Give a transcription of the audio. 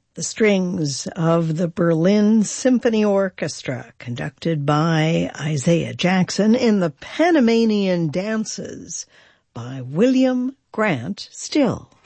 The strings of the Berlin Symphony Orchestra, conducted by Isaiah Jackson, in the Panamanian Dances by William Grant Still.